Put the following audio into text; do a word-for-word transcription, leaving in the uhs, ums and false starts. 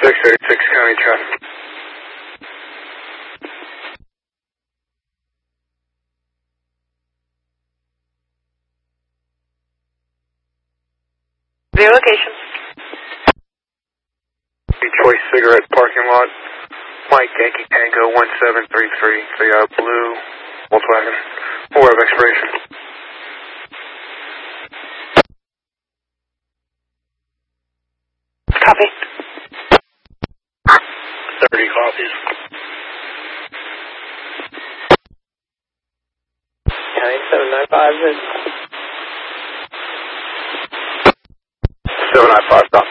six eighty-six County traffic. View location. Choice cigarette parking lot. Mike Yankee Tango one seven three three. The uh, blue Volkswagen. Four of expiration. Copy. thirty copies. County seven nine five. seven nine five, stop.